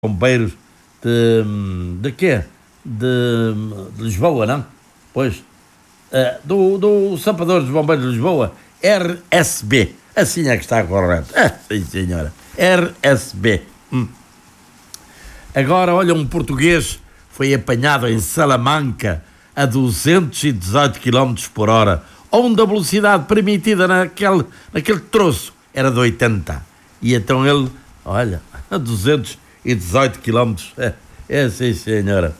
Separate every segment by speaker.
Speaker 1: bombeiros de quê? De Lisboa, não? Pois, do Sapador dos Bombeiros de Lisboa, RSB, assim é que está correto. Sim, senhora, RSB. Agora, olha, um português foi apanhado em Salamanca a 218 km por hora, onde a velocidade permitida naquele troço era de 80. E então ele, olha, a 218 km. Sim, senhora.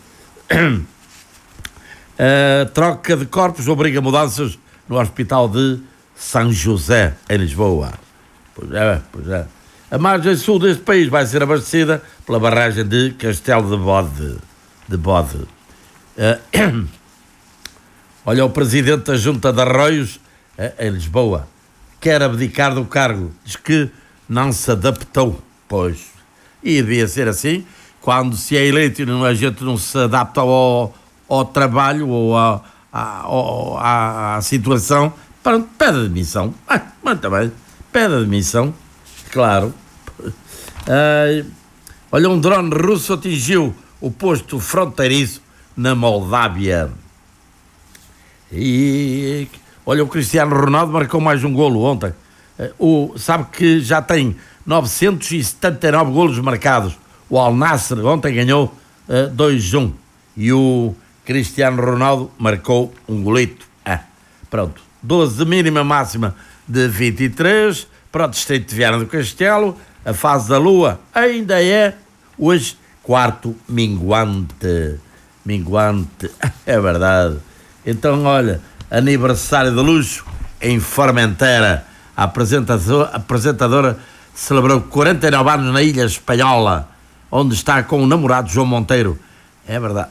Speaker 1: A troca de corpos obriga mudanças no Hospital de São José, em Lisboa. Pois é. A margem sul deste país vai ser abastecida pela barragem de Castelo de Bode. Olha, o presidente da Junta de Arroios, em Lisboa, quer abdicar do cargo. Diz que não se adaptou. Pois, e devia ser assim. Quando se é eleito e a gente não se adapta ao trabalho ou à situação, pede admissão. Mas também, pede admissão, claro. Olha, um drone russo atingiu o posto fronteiriço na Moldávia. E olha, o Cristiano Ronaldo marcou mais um golo ontem. Sabe que já tem 979 golos marcados. O Al Nassr ontem ganhou 2-1 e o Cristiano Ronaldo marcou um golito. Pronto, 12 mínima, máxima de 23 para o distrito de Viana do Castelo. A fase da lua ainda é hoje quarto minguante. É verdade. Então, olha, aniversário de luxo em Formentera. A apresentadora celebrou 49 anos na Ilha Espanhola, onde está com o namorado João Monteiro. É verdade.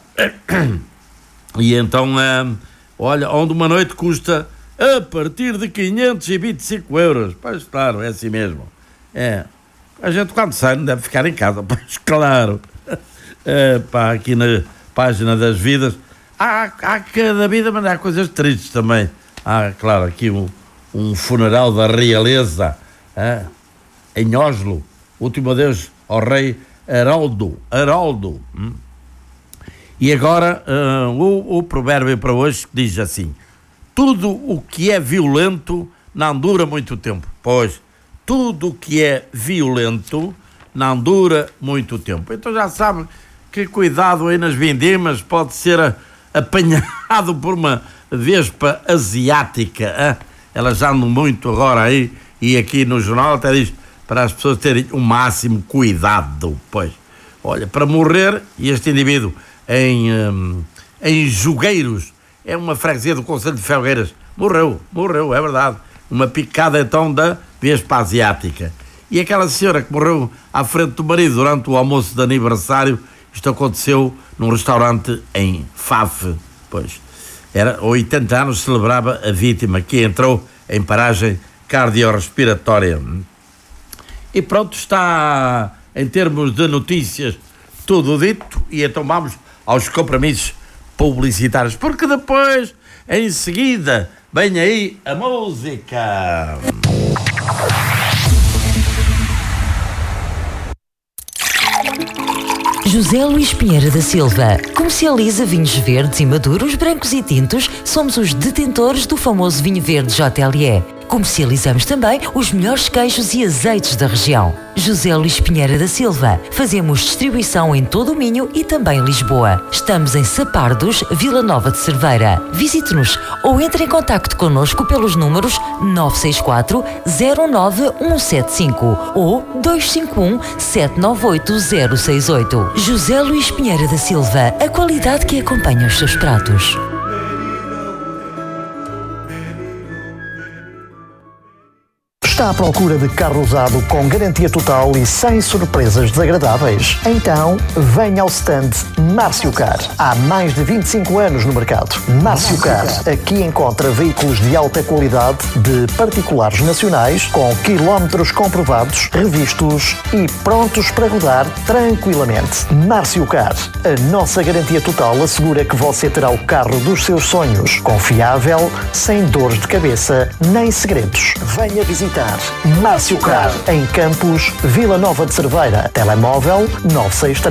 Speaker 1: E então, olha, onde uma noite custa a partir de 525 euros. Pois claro, é assim mesmo. A gente quando sai não deve ficar em casa. Pois claro. Aqui na página das vidas há cada vida, mas há coisas tristes também. Claro, aqui um funeral da realeza em Oslo. Último adeus ao rei Haroldo. E agora o provérbio para hoje diz assim: tudo o que é violento não dura muito tempo. Pois, tudo o que é violento não dura muito tempo. Então já sabe que cuidado aí nas vindimas, pode ser apanhado por uma vespa asiática. Elas andam muito agora aí, e aqui no jornal até diz para as pessoas terem o máximo cuidado. Pois, olha, para morrer, e este indivíduo em Jogueiros, é uma freguesia do concelho de Felgueiras, morreu, é verdade, uma picada então da vespa asiática. E aquela senhora que morreu à frente do marido durante o almoço de aniversário, isto aconteceu num restaurante em Faf. Pois, era 80 anos, celebrava a vítima, que entrou em paragem cardiorrespiratória. E pronto, está em termos de notícias tudo dito, e então vamos aos compromissos publicitários, porque depois, em seguida, vem aí a música.
Speaker 2: José Luís Pinheiro da Silva comercializa vinhos verdes e maduros, brancos e tintos. Somos os detentores do famoso vinho verde JLE. Comercializamos também os melhores queijos e azeites da região. José Luís Pinheiro da Silva. Fazemos distribuição em todo o Minho e também em Lisboa. Estamos em Sapardos, Vila Nova de Cerveira. Visite-nos ou entre em contacto connosco pelos números 964 09 175 ou 251 798 068. José Luís Pinheiro da Silva, a qualidade que acompanha os seus pratos.
Speaker 3: Está à procura de carro usado com garantia total e sem surpresas desagradáveis? Então, venha ao stand Márcio Car. Há mais de 25 anos no mercado. Márcio Car. Aqui encontra veículos de alta qualidade de particulares nacionais com quilómetros comprovados, revistos e prontos para rodar tranquilamente. Márcio Car. A nossa garantia total assegura que você terá o carro dos seus sonhos. Confiável, sem dores de cabeça nem segredos. Venha visitar Car. Márcio Car, em Campos, Vila Nova de Cerveira. Telemóvel 963